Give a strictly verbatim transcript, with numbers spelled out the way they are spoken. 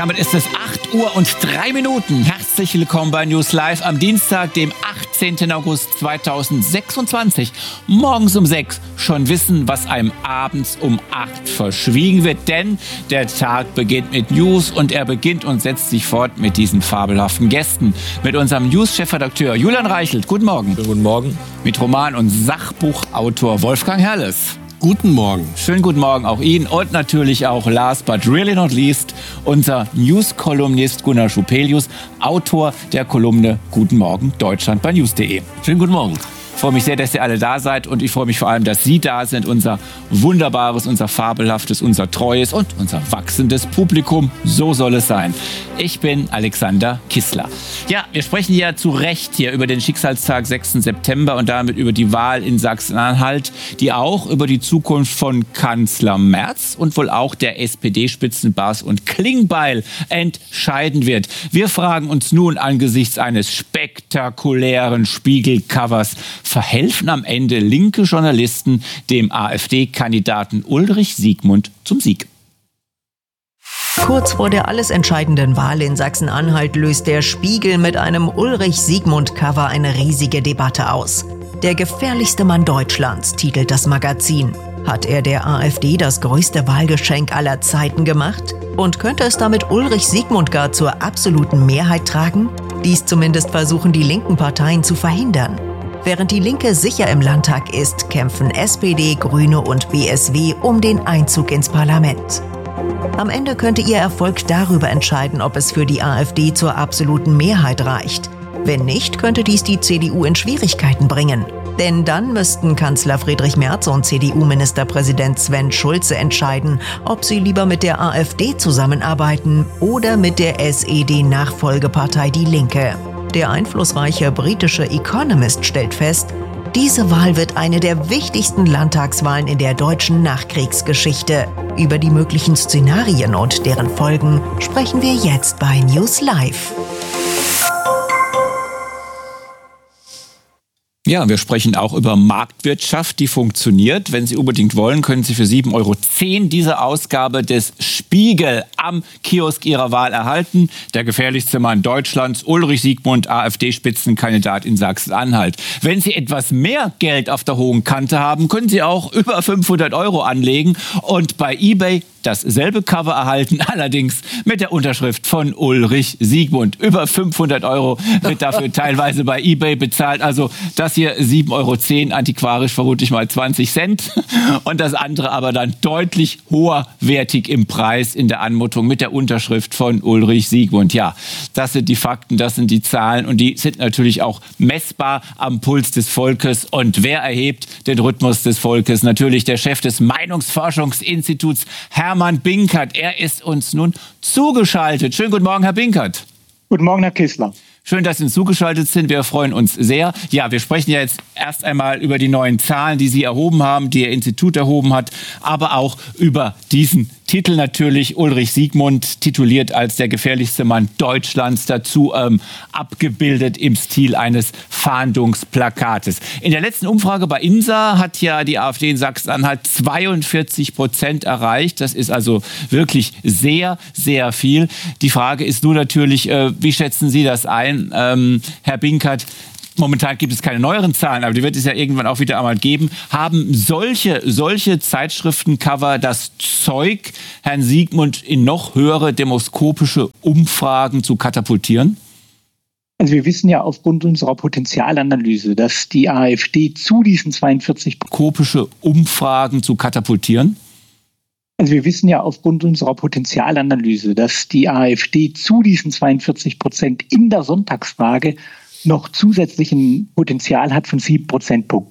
Damit ist es acht Uhr und drei Minuten. Herzlich willkommen bei News Live am Dienstag, dem achtzehnten August zweitausendsechsundzwanzig. Morgens um sechs schon wissen, was einem abends um acht verschwiegen wird. Denn der Tag beginnt mit News und er beginnt und setzt sich fort mit diesen fabelhaften Gästen. Mit unserem News-Chefredakteur Julian Reichelt. Guten Morgen. Guten Morgen. Mit Roman- und Sachbuchautor Wolfgang Herrles. Guten Morgen. Schönen guten Morgen auch Ihnen und natürlich auch last but really not least unser News-Kolumnist Gunnar Schupelius, Autor der Kolumne Guten Morgen Deutschland bei news punkt de. Schönen guten Morgen. Ich freue mich sehr, dass ihr alle da seid und ich freue mich vor allem, dass Sie da sind. Unser wunderbares, unser fabelhaftes, unser treues und unser wachsendes Publikum. So soll es sein. Ich bin Alexander Kissler. Ja, wir sprechen ja zu Recht hier über den Schicksalstag sechsten September und damit über die Wahl in Sachsen-Anhalt, die auch über die Zukunft von Kanzler Merz und wohl auch der S P D-Spitzenboss und Klingbeil entscheiden wird. Wir fragen uns nun angesichts eines spektakulären Spiegelcovers, verhelfen am Ende linke Journalisten dem AfD-Kandidaten Ulrich Siegmund zum Sieg? Kurz vor der alles entscheidenden Wahl in Sachsen-Anhalt löst der Spiegel mit einem Ulrich-Siegmund-Cover eine riesige Debatte aus. Der gefährlichste Mann Deutschlands, titelt das Magazin. Hat er der AfD das größte Wahlgeschenk aller Zeiten gemacht? Und könnte es damit Ulrich Siegmund gar zur absoluten Mehrheit tragen? Dies zumindest versuchen die linken Parteien zu verhindern. Während die Linke sicher im Landtag ist, kämpfen S P D, Grüne und B S W um den Einzug ins Parlament. Am Ende könnte ihr Erfolg darüber entscheiden, ob es für die AfD zur absoluten Mehrheit reicht. Wenn nicht, könnte dies die C D U in Schwierigkeiten bringen. Denn dann müssten Kanzler Friedrich Merz und C D U-Ministerpräsident Sven Schulze entscheiden, ob sie lieber mit der AfD zusammenarbeiten oder mit der S E D-Nachfolgepartei Die Linke. Der einflussreiche britische Economist stellt fest, diese Wahl wird eine der wichtigsten Landtagswahlen in der deutschen Nachkriegsgeschichte. Über die möglichen Szenarien und deren Folgen sprechen wir jetzt bei News Live. Ja, wir sprechen auch über Marktwirtschaft, die funktioniert. Wenn Sie unbedingt wollen, können Sie für sieben Euro zehn diese Ausgabe des Spiegel am Kiosk Ihrer Wahl erhalten. Der gefährlichste Mann Deutschlands, Ulrich Siegmund, AfD-Spitzenkandidat in Sachsen-Anhalt. Wenn Sie etwas mehr Geld auf der hohen Kante haben, können Sie auch über fünfhundert Euro anlegen und bei eBay dasselbe Cover erhalten, allerdings mit der Unterschrift von Ulrich Siegmund. Über fünfhundert Euro wird dafür teilweise bei eBay bezahlt. Also das hier sieben Euro zehn, antiquarisch vermutlich mal zwanzig Cent. Und das andere aber dann deutlich hoherwertig im Preis in der Anmutung mit der Unterschrift von Ulrich Siegmund. Ja, das sind die Fakten, das sind die Zahlen und die sind natürlich auch messbar am Puls des Volkes. Und wer erhebt den Rhythmus des Volkes? Natürlich der Chef des Meinungsforschungsinstituts, Hermann Binkert. Er ist uns nun zugeschaltet. Schönen guten Morgen, Herr Binkert. Guten Morgen, Herr Kissler. Schön, dass Sie zugeschaltet sind. Wir freuen uns sehr. Ja, wir sprechen ja jetzt erst einmal über die neuen Zahlen, die Sie erhoben haben, die Ihr Institut erhoben hat, aber auch über diesen Titel natürlich. Ulrich Siegmund, tituliert als der gefährlichste Mann Deutschlands, dazu ähm, abgebildet im Stil eines Fahndungsplakates. In der letzten Umfrage bei INSA hat ja die AfD in Sachsen-Anhalt zweiundvierzig Prozent erreicht. Das ist also wirklich sehr, sehr viel. Die Frage ist nur natürlich, äh, wie schätzen Sie das ein? Ähm, Herr Binkert, momentan gibt es keine neueren Zahlen, aber die wird es ja irgendwann auch wieder einmal geben. Haben solche, solche Zeitschriftencover das Zeug, Herrn Siegmund in noch höhere demoskopische Umfragen zu katapultieren? Also wir wissen ja aufgrund unserer Potenzialanalyse, dass die AfD zu diesen zweiundvierzig Kopische Umfragen zu katapultieren? Also wir wissen ja aufgrund unserer Potenzialanalyse, dass die AfD zu diesen zweiundvierzig Prozent in der Sonntagsfrage noch zusätzlichen Potenzial hat von sieben Prozentpunkten.